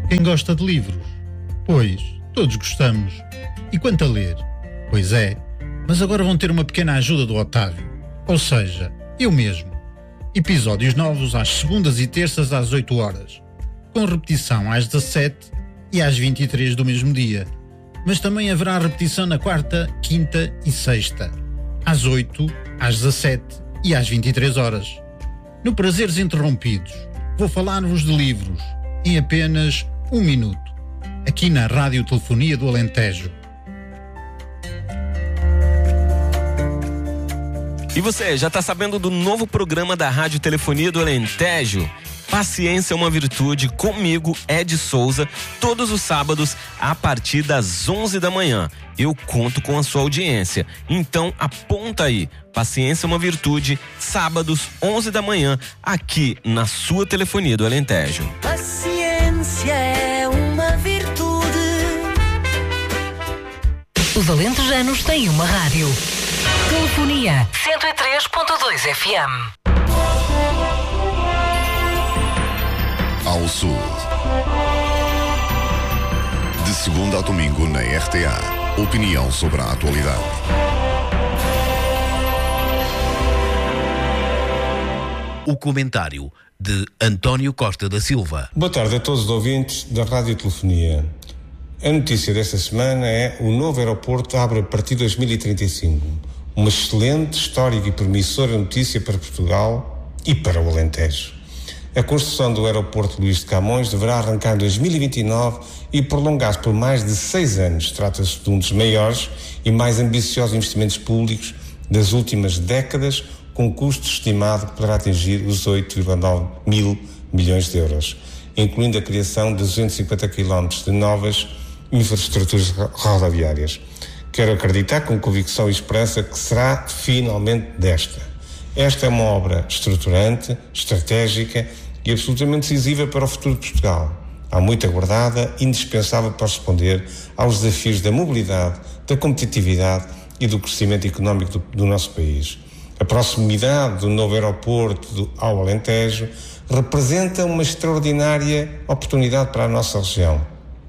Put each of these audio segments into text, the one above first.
Quem gosta de livros? Pois, todos gostamos. E quanto a ler? Pois é, mas agora vão ter uma pequena ajuda do Otávio. Ou seja, eu mesmo. Episódios novos às segundas e terças às 8 horas, com repetição às 17 e às 23 do mesmo dia. Mas também haverá repetição na quarta, quinta e sexta, às 8, às 17 e às 23 horas. No Prazeres Interrompidos, vou falar-vos de livros em apenas 1 minuto, aqui na Rádio Telefonia do Alentejo. E você, já está sabendo do novo programa da Rádio Telefonia do Alentejo? Paciência é uma virtude, comigo, Ed Souza, todos os sábados a partir das 11 da manhã. Eu conto com a sua audiência, então aponta aí, Paciência é uma virtude, sábados 11 da manhã, aqui na sua Telefonia do Alentejo. Paciência é uma virtude. Os alentejanos têm uma rádio. Telefonia 103.2 FM. Ao Sul. De segunda a domingo na RTA. Opinião sobre a atualidade. O comentário de António Costa da Silva. Boa tarde a todos os ouvintes da Rádio Telefonia. A notícia desta semana é: o novo aeroporto abre a partir de 2035. Uma excelente, histórica e promissora notícia para Portugal e para o Alentejo. A construção do aeroporto Luís de Camões deverá arrancar em 2029 e prolongar-se por mais de 6 anos. Trata-se de um dos maiores e mais ambiciosos investimentos públicos das últimas décadas, com custo estimado que poderá atingir os 8,9 mil milhões de euros, incluindo a criação de 250 km de novas infraestruturas rodoviárias. Quero acreditar com convicção e esperança que será finalmente desta. Esta é uma obra estruturante, estratégica e absolutamente decisiva para o futuro de Portugal. Há muito aguardada, indispensável para responder aos desafios da mobilidade, da competitividade e do crescimento económico do nosso país. A proximidade do novo aeroporto ao Alentejo representa uma extraordinária oportunidade para a nossa região.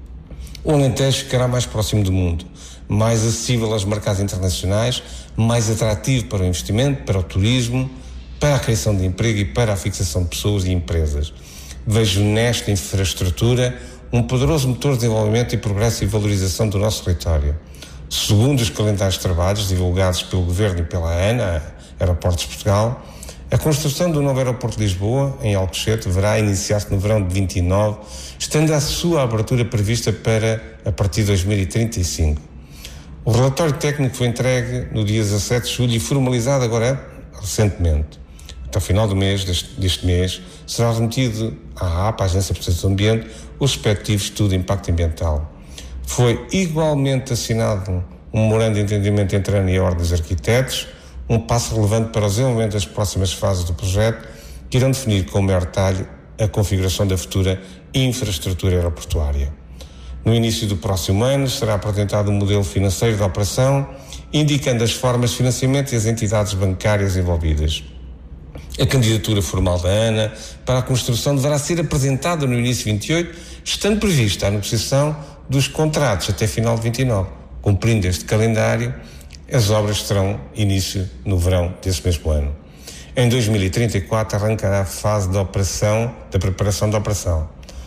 O Alentejo ficará mais próximo do mundo, mais acessível aos mercados internacionais, mais atrativo para o investimento, para o turismo, para a criação de emprego e para a fixação de pessoas e empresas. Vejo nesta infraestrutura um poderoso motor de desenvolvimento e progresso e valorização do nosso território. Segundo os calendários de trabalhos divulgados pelo Governo e pela ANA, Aeroportos de Portugal, a construção do novo aeroporto de Lisboa, em Alcochete, deverá iniciar-se no verão de 29, estando a sua abertura prevista para a partir de 2035. O relatório técnico foi entregue no dia 17 de julho e formalizado agora recentemente. Até ao final do mês, deste mês, será remetido à APA, a Agência de Proteção do Ambiente, o respectivo estudo de impacto ambiental. Foi igualmente assinado um memorando de entendimento entre a ANA e a Ordem dos Arquitetos, um passo relevante para o desenvolvimento das próximas fases do projeto, que irão definir com maior detalhe a configuração da futura infraestrutura aeroportuária. No início do próximo ano será apresentado um modelo financeiro de operação, indicando as formas de financiamento e as entidades bancárias envolvidas. A candidatura formal da ANA para a construção deverá ser apresentada no início de 28, estando prevista a negociação dos contratos até final de 29. Cumprindo este calendário, as obras terão início no verão desse mesmo ano. Em 2034 arrancará a fase da preparação da operação,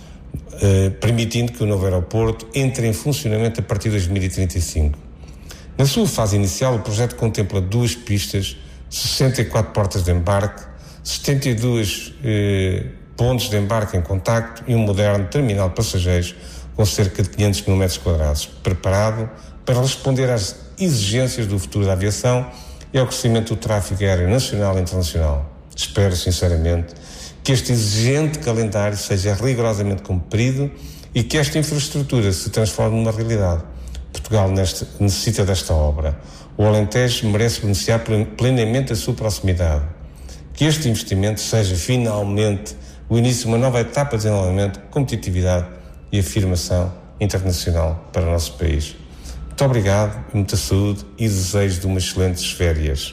permitindo que o novo aeroporto entre em funcionamento a partir de 2035. Na sua fase inicial, o projeto contempla 2 pistas, 64 portas de embarque, 72 pontos de embarque em contacto e um moderno terminal de passageiros com cerca de 500 mil metros quadrados, preparado para responder às exigências do futuro da aviação e ao crescimento do tráfego aéreo nacional e internacional. Espero, sinceramente, que este exigente calendário seja rigorosamente cumprido e que esta infraestrutura se transforme numa realidade. Portugal necessita desta obra. O Alentejo merece beneficiar plenamente da sua proximidade. Que este investimento seja finalmente o início de uma nova etapa de desenvolvimento, competitividade e afirmação internacional para o nosso país. Muito obrigado, muita saúde e desejo de umas excelentes férias.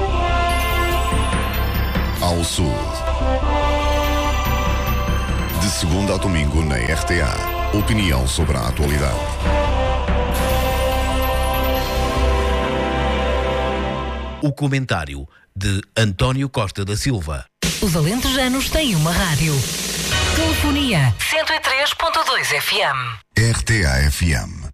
Ao Sul. De segunda ao domingo na RTA. Opinião sobre a atualidade. O comentário de António Costa da Silva. Os alentejanos têm uma rádio. Telefonia 103.2 FM. RTA FM.